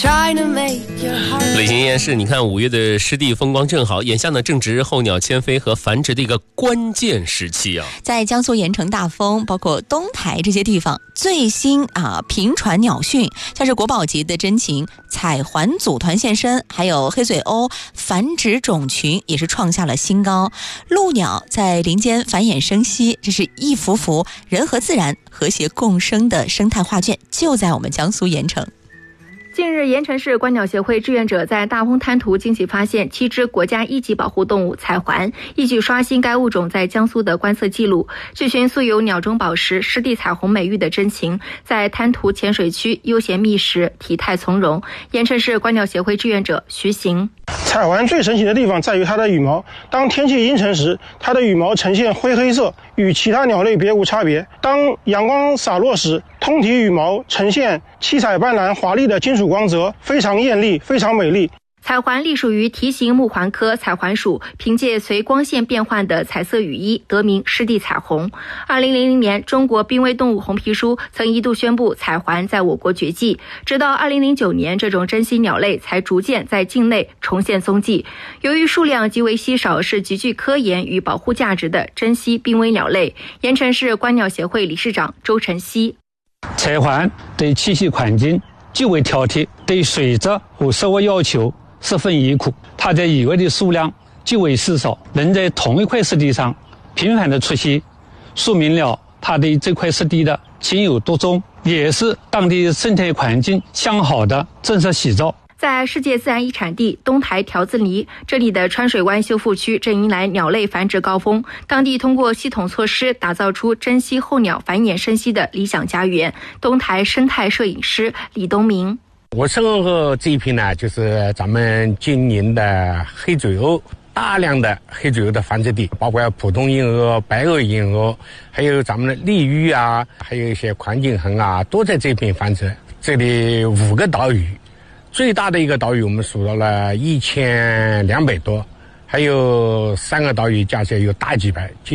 雷行言是，你看5月的湿地风光正好，眼下呢正值候鸟迁飞和繁殖的一个关键时期啊。 在江苏盐城大丰，包括东台这些地方，最新频传鸟讯，像是国宝级的珍禽彩环组团现身，还有黑嘴鸥繁殖种群也是创下了新高。鹭鸟在林间繁衍生息，这是一幅幅人和自然和谐共生的生态画卷，就在我们江苏盐城。 近日，盐城市观鸟协会志愿者在大丰滩涂惊喜发现7只国家1级保护动物彩环，一举刷新该物种在江苏的观测记录。这群素有鸟中宝石、湿地彩虹美誉的珍禽，在滩涂浅水区悠闲觅食，体态从容。盐城市观鸟协会志愿者徐行： 彩环最神奇的地方在于它的羽毛，当天气阴沉时，它的羽毛呈现灰黑色，与其他鸟类别无差别。当阳光洒落时，通体羽毛呈现七彩斑斓华丽的金属光泽，非常艳丽，非常美丽。 彩环隶属于蹄形木环科彩环属，凭借随光线变换的彩色羽衣得名湿地彩虹。2000年，中国濒危动物红皮书曾一度宣布彩环在我国绝迹，直到2009年，这种珍稀鸟类才逐渐在境内重现踪迹。由于数量极为稀少，是极具科研与保护价值的珍稀濒危鸟类。盐城市观鸟协会理事长周晨曦： 彩环对栖息环境极为挑剔，对水质和生活要求十分严酷，它在野外的数量极为稀少，能在同一块湿地上频繁的出现，说明了它对这块湿地的情有独钟，也是当地生态环境向好的真实写照。 在世界自然遗产地东台条子泥，这里的川水湾修复区正迎来鸟类繁殖高峰。当地通过系统措施打造出珍稀候鸟繁衍生息的理想家园。东台生态摄影师李东明： 我身后这一片呢，就是咱们今年的黑嘴鸥，大量的黑嘴鸥的繁殖地，包括普通银蛾、白额银蛾，还有咱们的丽鱼啊，还有一些环颈鸻啊，都在这片繁殖。这里5个岛屿，最大的一个岛屿我们数到了1200多，还有3个岛屿加起来有大几百。